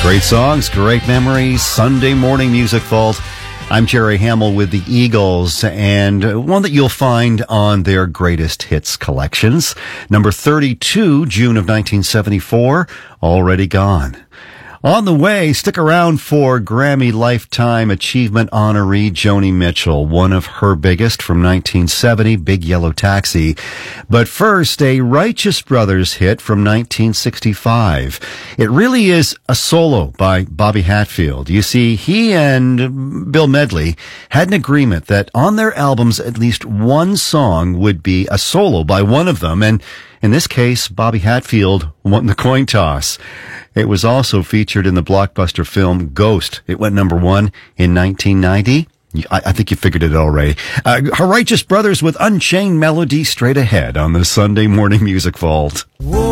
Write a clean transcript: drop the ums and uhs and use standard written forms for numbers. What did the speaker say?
Great songs, great memories, Sunday morning music vault. I'm Jerry Hamill with the Eagles, and one that you'll find on their greatest hits collections. Number 32, June of 1974, Already Gone. On the way, stick around for Grammy Lifetime Achievement honoree Joni Mitchell, one of her biggest from 1970, Big Yellow Taxi. But first, a Righteous Brothers hit from 1965. It really is a solo by Bobby Hatfield. You see, he and Bill Medley had an agreement that on their albums, at least one song would be a solo by one of them, and in this case, Bobby Hatfield won the coin toss. It was also featured in the blockbuster film Ghost. It went number one in 1990. I think you figured it already. Her Righteous Brothers with Unchained Melody straight ahead on the Sunday Morning Music Vault.